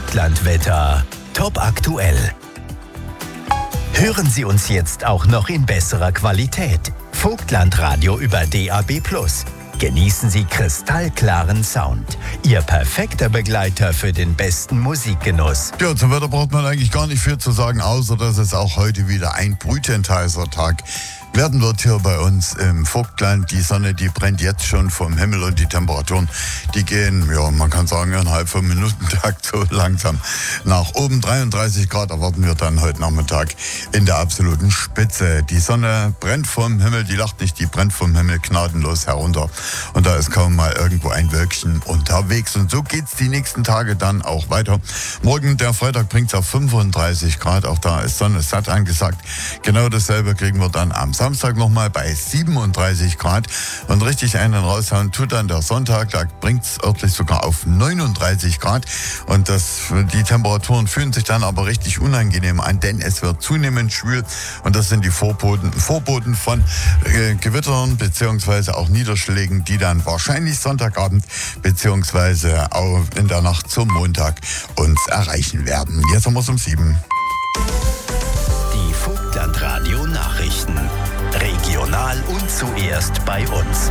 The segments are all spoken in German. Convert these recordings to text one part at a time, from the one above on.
Vogtlandwetter. Top aktuell. Hören Sie uns jetzt auch noch in besserer Qualität. Vogtlandradio über DAB+. Genießen Sie kristallklaren Sound. Ihr perfekter Begleiter für den besten Musikgenuss. Ja, zum Wetter braucht man eigentlich gar nicht viel zu sagen, außer dass es auch heute wieder ein brütend heißer Tag werden wird hier bei uns im Vogtland. Die Sonne, die brennt jetzt schon vom Himmel und die Temperaturen, die gehen, ja, man kann sagen, innerhalb von Minutentakt so langsam nach oben. 33 Grad erwarten wir dann heute Nachmittag in der absoluten Spitze. Die Sonne brennt vom Himmel, die lacht nicht, die brennt vom Himmel gnadenlos herunter. Und da ist kaum mal irgendwo ein Wölkchen unterwegs. Und so geht's die nächsten Tage dann auch weiter. Morgen, der Freitag, bringt's auf 35 Grad. Auch da ist Sonne satt angesagt. Genau dasselbe kriegen wir dann am Samstag nochmal bei 37 Grad. Und richtig einen raushauen tut dann der Sonntag. Da bringt's örtlich sogar auf 39 Grad. Und die Temperaturen fühlen sich dann aber richtig unangenehm an, denn es wird zunehmend schwül. Und das sind die Vorboten von Gewittern beziehungsweise auch Niederschlägen, die dann wahrscheinlich Sonntagabend beziehungsweise auch in der Nacht zum Montag uns erreichen werden. Jetzt haben wir es um 7. Die Vogtlandradio Nachrichten. Regional und zuerst bei uns.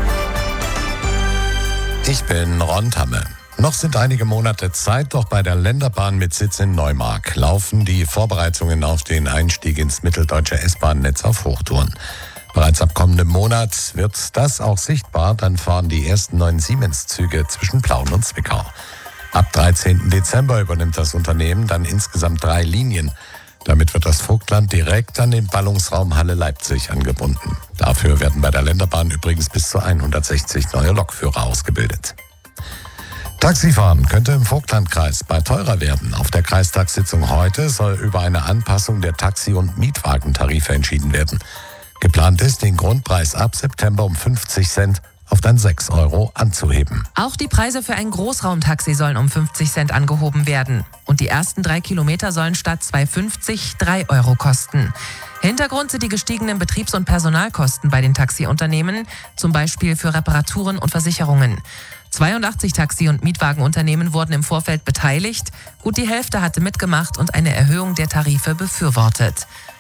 Ich bin Ron Tamme. Noch sind einige Monate Zeit, doch bei der Länderbahn mit Sitz in Neumark laufen die Vorbereitungen auf den Einstieg ins mitteldeutsche S-Bahn-Netz auf Hochtouren. Bereits ab kommendem Monat wird das auch sichtbar, dann fahren die ersten 9 Siemens-Züge zwischen Plauen und Zwickau. Ab 13. Dezember übernimmt das Unternehmen dann insgesamt 3 Linien. Damit wird das Vogtland direkt an den Ballungsraum Halle Leipzig angebunden. Dafür werden bei der Länderbahn übrigens bis zu 160 neue Lokführer ausgebildet. Taxifahren könnte im Vogtlandkreis bald teurer werden. Auf der Kreistagssitzung heute soll über eine Anpassung der Taxi- und Mietwagentarife entschieden werden. Geplant ist, den Grundpreis ab September um 50 Cent auf dann 6 Euro anzuheben. Auch die Preise für ein Großraumtaxi sollen um 50 Cent angehoben werden. Und die ersten 3 Kilometer sollen statt 2,50 3 Euro kosten. Hintergrund sind die gestiegenen Betriebs- und Personalkosten bei den Taxiunternehmen, zum Beispiel für Reparaturen und Versicherungen. 82 Taxi- und Mietwagenunternehmen wurden im Vorfeld beteiligt. Gut die Hälfte hatte mitgemacht und eine Erhöhung der Tarife befürwortet.